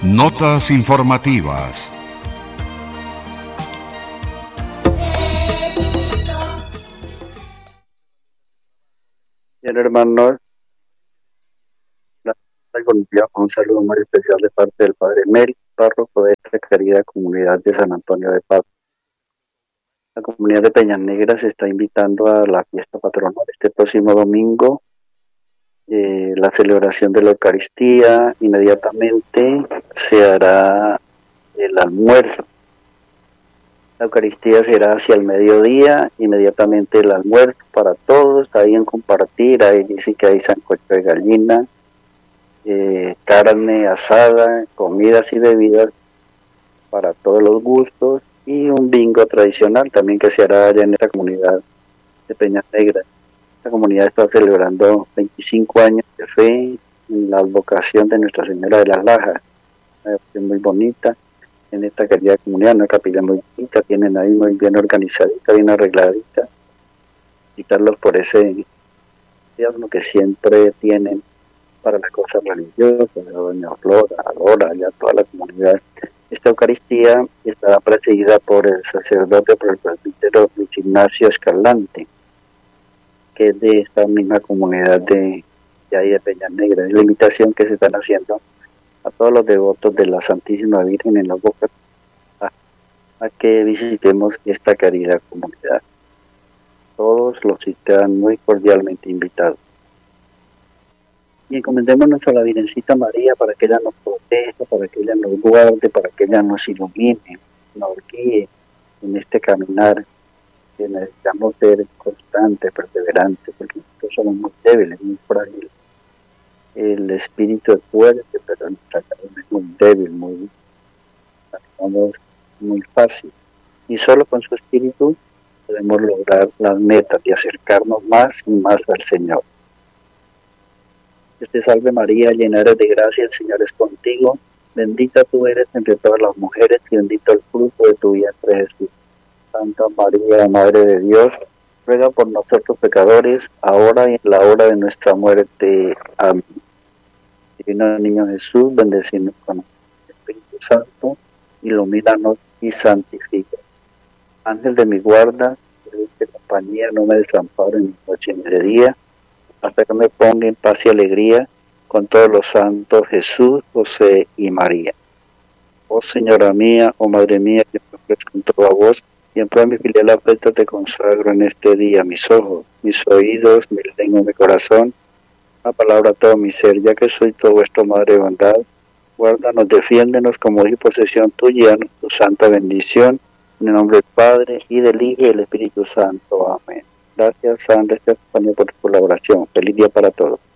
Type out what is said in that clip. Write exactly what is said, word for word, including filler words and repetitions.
Notas informativas. Bien, hermanos, un saludo muy especial de parte del Padre Mel, párroco de esta querida comunidad de San Antonio de Padua. La comunidad de Peñas Negras está invitando a la fiesta patronal este próximo domingo, eh, la celebración de la Eucaristía. Inmediatamente se hará el almuerzo. La Eucaristía será hacia el mediodía, inmediatamente el almuerzo para todos, ahí en compartir, ahí dice que hay sancocho de gallina, eh, carne asada, comidas y bebidas para todos los gustos, y un bingo tradicional también que se hará allá en esta comunidad de Peñas Negras. Esta comunidad está celebrando veinticinco años de fe en la advocación de Nuestra Señora de las Lajas, una devoción muy bonita en esta querida comunidad, una capilla muy bonita, tienen ahí muy bien organizadita, bien arregladita. Invitarlos por ese entusiasmo que siempre tienen para las cosas religiosas, a doña Flora, a Dora, y a toda la comunidad. Esta Eucaristía estará presidida por el sacerdote, por el presbítero Luis Ignacio Escalante, que es de esta misma comunidad de, de ahí de Peñas Negras. Es la invitación que se están haciendo a todos los devotos de la Santísima Virgen en la Boca a, a que visitemos esta querida comunidad. Todos los están muy cordialmente invitados. Y encomendémonos a la Virgencita María para que ella nos proteja, para que ella nos guarde, para que ella nos ilumine, nos guíe en este caminar, que necesitamos ser constantes, perseverantes, porque nosotros somos muy débiles, muy frágiles. El espíritu es fuerte, pero nuestra carne es muy débil, muy, muy fácil. Y solo con su espíritu podemos lograr las metas y acercarnos más y más al Señor. Dios te salve María, llena eres de gracia, el Señor es contigo. Bendita tú eres entre todas las mujeres y bendito el fruto de tu vientre Jesús. Santa María, Madre de Dios, ruega por nosotros pecadores, ahora y en la hora de nuestra muerte. Amén. Divino Niño Jesús, bendecinos con el Espíritu Santo, ilumínanos y santifica. Ángel de mi guarda, de compañía, no me desamparo en mi noche ni de día, hasta que me ponga en paz y alegría con todos los santos Jesús, José y María. Oh Señora mía, oh Madre mía, yo me ofrezco en toda vos, y en prueba de mi filial afecto te consagro en este día mis ojos, mis oídos, mi lengua, mi corazón, la palabra, todo mi ser, ya que soy todo vuestro Madre de bondad. Guárdanos, defiéndenos como hijo y posesión tuya, tu santa bendición, en el nombre del Padre, y del Hijo, y del Espíritu Santo. Amén. Gracias, Sandra Estefanía, por tu colaboración. Feliz día para todos.